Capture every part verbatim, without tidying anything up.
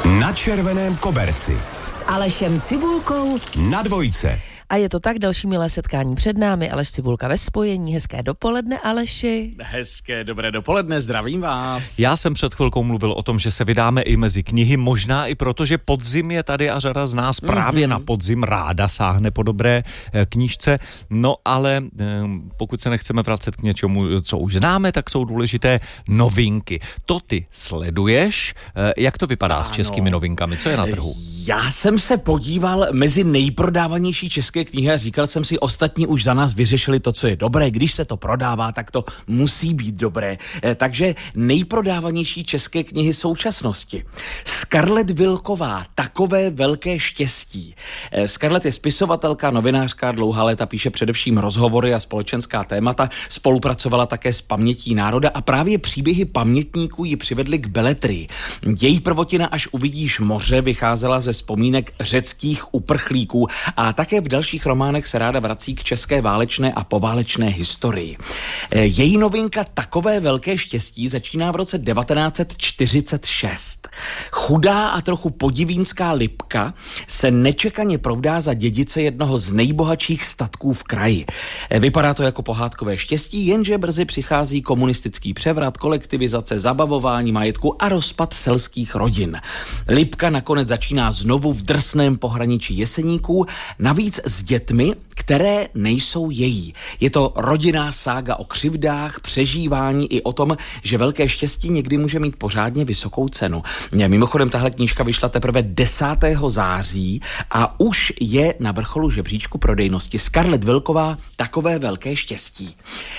Na červeném koberci s Alešem Cibulkou na dvojce. A je to tak, další milé setkání před námi. Aleš Cibulka ve spojení. Hezké dopoledne, Aleši. Hezké dobré dopoledne, zdravím vás. Já jsem před chvilkou mluvil o tom, že se vydáme i mezi knihy, možná i proto, že podzim je tady a řada z nás právě mm-hmm. na podzim ráda sáhne po dobré e, knížce. No ale e, pokud se nechceme vracet k něčemu, co už známe, tak jsou důležité novinky. To ty sleduješ. E, jak to vypadá ano. s českými novinkami? Co je na trhu? Já jsem se podíval mezi nejprodávanější české knihy a říkal jsem si, ostatní už za nás vyřešili to, co je dobré. Když se to prodává, tak to musí být dobré. E, takže nejprodávanější české knihy současnosti. Scarlett Wilková, Takové velké štěstí. E, Scarlett je spisovatelka, novinářka, dlouhá léta píše především rozhovory a společenská témata. Spolupracovala také s Pamětí národa a právě příběhy pamětníků ji přivedly k beletrii. Její prvotina Až uvidíš moře vycházela ze vzpomínek řeckých uprchlíků a také v dalších románech se ráda vrací k české válečné a poválečné historii. Její novinka Takové velké štěstí začíná v roce devatenáct set čtyřicet šest. Chudá a trochu podivínská Lipka se nečekaně provdá za dědice jednoho z nejbohatších statků v kraji. Vypadá to jako pohádkové štěstí, jenže brzy přichází komunistický převrat, kolektivizace, zabavování majetku a rozpad selských rodin. Lipka nakonec začíná znovu v drsném pohraničí Jeseníků, navíc s dětmi, které nejsou její. Je to rodinná sága o křivdách, přežívání i o tom, že velké štěstí někdy může mít pořádně vysokou cenu. Mimochodem, tahle knížka vyšla teprve desátého září a už je na vrcholu žebříčku prodejnosti. Scarlett Wilková, Takové velké štěstí.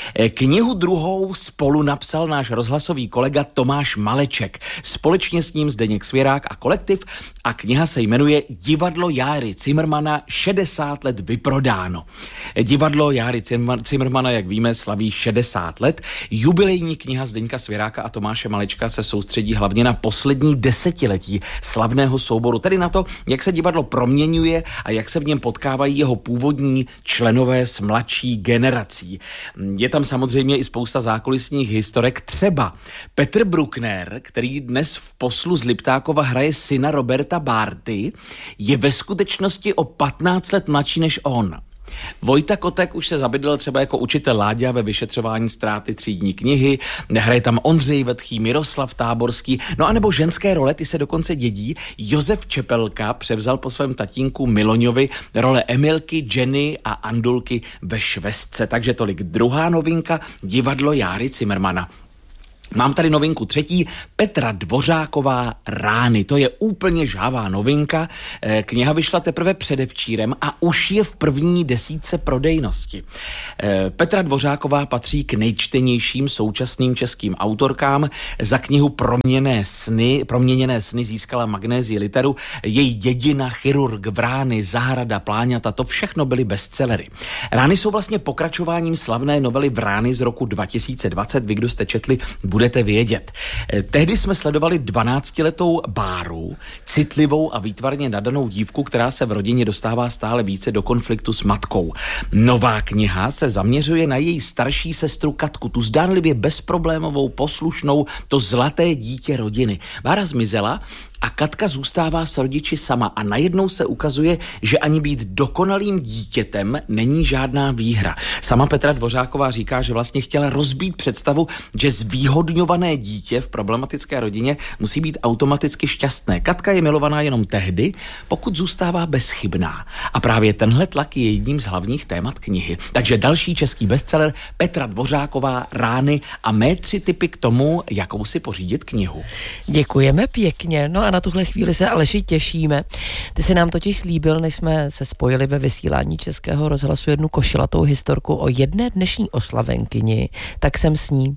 Knihu druhou spolu napsal náš rozhlasový kolega Tomáš Maleček. Společně s ním Zdeněk Svěrák a kolektiv a kniha se jmenuje Divadlo Járy Cimrmana šedesát let vyprodáno. Divadlo Járy Cimrmana, jak víme, slaví šedesát let. Jubilejní kniha Zdeňka Svěráka a Tomáše Malečka se soustředí hlavně na poslední desetiletí slavného souboru, tedy na to, jak se divadlo proměňuje a jak se v něm potkávají jeho původní členové s mladší generací. Je tam samozřejmě i spousta zákulisních historek, třeba Petr Bruckner, který dnes v Poslu z Liptákova hraje syna Roberta Bárty, je ve skutečnosti o patnáct let mladší než on. Vojta Kotek už se zabydlel třeba jako učitel Láďa ve vyšetřování ztráty třídní knihy, hraje tam Ondřej Vetchý, Miroslav Táborský, no a nebo ženské role, ty se dokonce dědí. Josef Čepelka převzal po svém tatínku Miloňovi role Emilky, Jenny a Andulky ve Švestce, takže tolik druhá novinka, Divadlo Járy Cimrmana. Mám tady novinku třetí, Petra Dvořáková Rány. To je úplně žhavá novinka. Kniha vyšla teprve předevčírem a už je v první desítce prodejnosti. Petra Dvořáková patří k nejčtenějším současným českým autorkám. Za knihu Proměněné sny, Proměněné sny získala Magnézii literu. Její Dědina, Chirurg, Vrány, Zahrada, Pláňata, to všechno byly bestsellery. Rány jsou vlastně pokračováním slavné novely Vrány z roku dva tisíce dvacet. Vy, kdo jste četli, budete vědět. Tehdy jsme sledovali dvanáctiletou Báru, citlivou a výtvarně nadanou dívku, která se v rodině dostává stále více do konfliktu s matkou. Nová kniha se zaměřuje na její starší sestru Katku, tu zdánlivě bezproblémovou, poslušnou, to zlaté dítě rodiny. Bára zmizela a Katka zůstává s rodiči sama a najednou se ukazuje, že ani být dokonalým dítětem není žádná výhra. Sama Petra Dvořáková říká, že vlastně chtěla rozbít představu, že zvýhodňované dítě v problematické rodině musí být automaticky šťastné. Katka je milovaná jenom tehdy, pokud zůstává bezchybná. A právě tenhle tlak je jedním z hlavních témat knihy. Takže další český bestseller Petra Dvořáková Rány a mé tři tipy k tomu, jakou si pořídit knihu. Děkujeme pěkně. No a na tuhle chvíli se Aleši těšíme. Ty si nám totiž slíbil, než jsme se spojili ve vysílání Českého rozhlasu, jednu košilatou historku o jedné dnešní oslavenkyni, tak jsem s ní.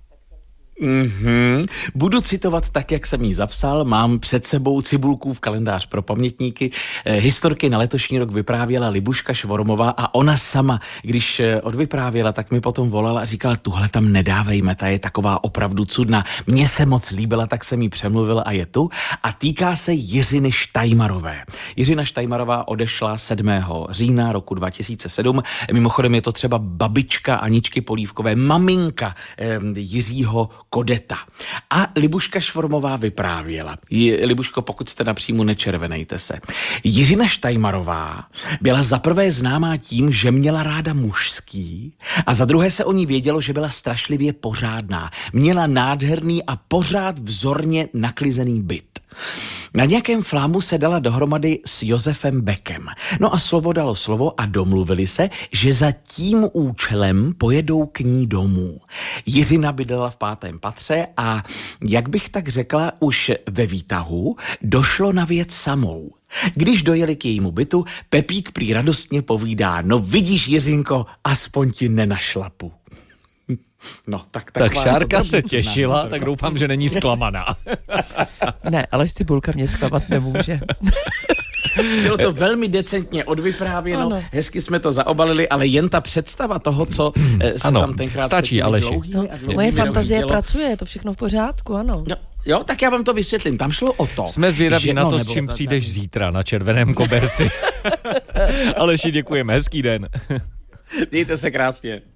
Mm-hmm. Budu citovat tak, jak jsem ji zapsal. Mám před sebou Cibulkův kalendář pro pamětníky. Eh, historky na letošní rok vyprávěla Libuška Švormová a ona sama, když odvyprávěla, tak mi potom volala a říkala, tuhle tam nedávejme, ta je taková opravdu cudná. Mně se moc líbila, tak jsem jí přemluvil a je tu. A týká se Jiřiny Štajmarové. Jiřina Štajmarová odešla sedmého října roku dva tisíce sedm. Mimochodem je to třeba babička Aničky Polívkové, maminka eh, Jiřího Kodeta. A Libuška Švormová vyprávěla. Libuško, pokud jste napřímo, nečervenejte se. Jiřina Štajmarová byla zaprvé známá tím, že měla ráda mužský a za druhé se o ní vědělo, že byla strašlivě pořádná. Měla nádherný a pořád vzorně naklizený byt. Na nějakém flámu se dala dohromady s Josefem Beckem. No a slovo dalo slovo a domluvili se, že za tím účelem pojedou k ní domů. Jiřina bydlela v pátém patře a, jak bych tak řekla, už ve výtahu došlo na věc samou. Když dojeli k jejímu bytu, Pepík prý radostně povídá: no vidíš, Jiřinko, aspoň ti nenašlapu. No, tak, tak Šárka se těšila, tak doufám, že není zklamaná. Ne, ale Cibulka mě zklamat nemůže. Bylo to velmi decentně odvyprávěno, ano. Hezky jsme to zaobalili, ale jen ta představa toho, co se ano, tam tenkrát stačí, Aleši. No, moje fantazie dělo. Pracuje, je to všechno v pořádku, ano. No, jo, tak já vám to vysvětlím. Tam šlo o to. Jsme zvědaví že, na to, no, s čím přijdeš zítra na Červeném koberci. Aleši, děkujeme, hezký den. Mějte se krásně.